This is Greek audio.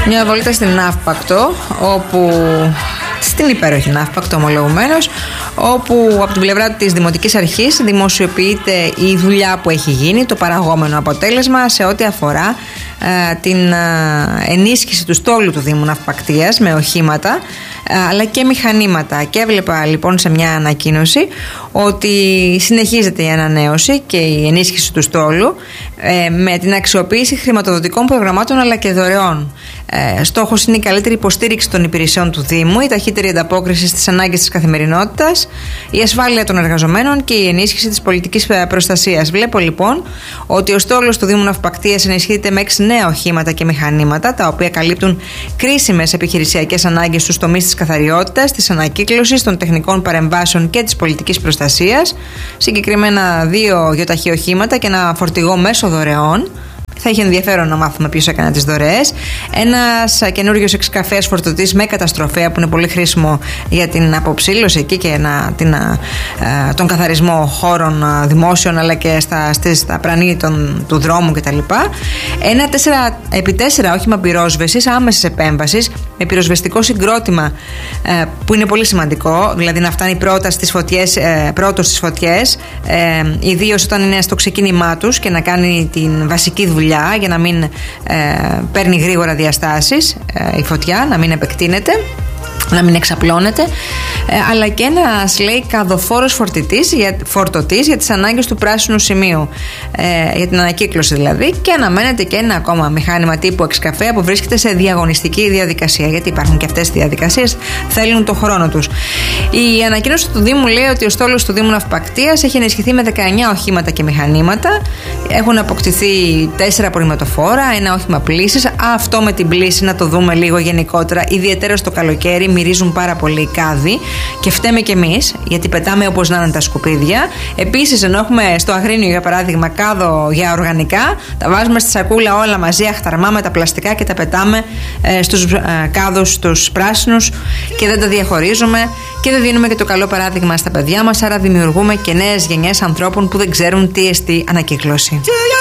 Μια βόλτα στην Ναύπακτο, όπου στην υπέροχη Ναύπακτο ομολογουμένως, όπου από την πλευρά της Δημοτικής Αρχής δημοσιοποιείται η δουλειά που έχει γίνει, το παραγόμενο αποτέλεσμα σε ό,τι αφορά την ενίσχυση του στόλου του Δήμου Ναυπακτίας με οχήματα αλλά και μηχανήματα. Και έβλεπα λοιπόν σε μια ανακοίνωση ότι συνεχίζεται η ανανέωση και η ενίσχυση του στόλου με την αξιοποίηση χρηματοδοτικών προγραμμάτων αλλά και δωρεών. Στόχος είναι η καλύτερη υποστήριξη των υπηρεσιών του Δήμου, η ταχύτερη ανταπόκριση στις ανάγκες της καθημερινότητας, η ασφάλεια των εργαζομένων και η ενίσχυση της πολιτικής προστασίας. Βλέπω λοιπόν ότι ο στόλος του Δήμου Ναυπακτίας ενισχύεται με 6 νέα οχήματα και μηχανήματα, τα οποία καλύπτουν κρίσιμες επιχειρησιακές ανάγκες στους τομείς της καθαριότητας, της ανακύκλωσης, των τεχνικών παρεμβάσεων και της πολιτικής προστασίας. Συγκεκριμένα 2 γεωταχή οχήματα και ένα φορτηγό μέσω δωρεών. Θα είχε ενδιαφέρον να μάθουμε ποιος έκανε τις δωρεές. Ένας καινούριος εξκαφέας φορτωτής με καταστροφέα, που είναι πολύ χρήσιμο για την αποψήλωση εκεί και τον καθαρισμό χώρων δημόσιων αλλά και στα πρανή του δρόμου κτλ. Ένα 4x4 όχημα πυρόσβεσης άμεσης επέμβασης με πυροσβεστικό συγκρότημα, που είναι πολύ σημαντικό, δηλαδή να φτάνει πρώτος στις φωτιές, ιδίως όταν είναι στο ξεκίνημά τους, και να κάνει την βασική δουλειά για να μην παίρνει γρήγορα διαστάσεις η φωτιά, να μην επεκτείνεται, να μην εξαπλώνεται, αλλά και ένας, λέει, καδοφόρος φορτωτής για τις ανάγκες του πράσινου σημείου, για την ανακύκλωση δηλαδή, και αναμένεται και ένα ακόμα μηχάνημα τύπου εξκαφέα που βρίσκεται σε διαγωνιστική διαδικασία, γιατί υπάρχουν και αυτές οι διαδικασίες, θέλουν το χρόνο τους. Η ανακοίνωση του Δήμου λέει ότι ο στόλος του Δήμου Ναυπακτίας έχει ενισχυθεί με 19 οχήματα και μηχανήματα, έχουν αποκτηθεί 4 απορριμματοφόρα, ένα όχημα πλύσης. Αυτό με την πλύση να το δούμε λίγο γενικότερα, ιδιαίτερα στο καλοκαίρι μυρίζουν πάρα πολύ οι κάδοι και φταίμε κι εμείς, γιατί πετάμε όπως να είναι τα σκουπίδια. Επίσης, ενώ έχουμε στο Αγρίνιο για παράδειγμα κάδο για οργανικά, τα βάζουμε στη σακούλα όλα μαζί αχταρμά με τα πλαστικά και τα πετάμε στους κάδους τους πράσινους και δεν τα διαχωρίζουμε και δεν δίνουμε και το καλό παράδειγμα στα παιδιά μας, άρα δημιουργούμε και νέες γενιές ανθρώπων που δεν ξέρουν τι εστί ανακύκλωση.